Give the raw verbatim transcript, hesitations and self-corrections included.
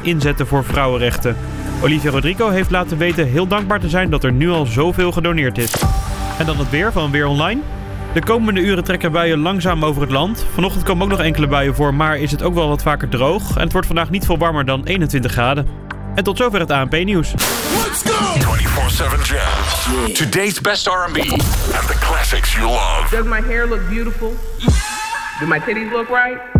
inzetten voor vrouwenrechten. Olivia Rodrigo heeft laten weten heel dankbaar te zijn dat er nu al zoveel gedoneerd is. En dan het weer van Weer Online. De komende uren trekken buien langzaam over het land. Vanochtend komen ook nog enkele buien voor, maar is het ook wel wat vaker droog. En het wordt vandaag niet veel warmer dan eenentwintig graden. En tot zover het A N P-nieuws. Let's go! twenty-four seven Jam. Today's best R and B. And the classics you love. Does my hair look beautiful? Do my titties look right?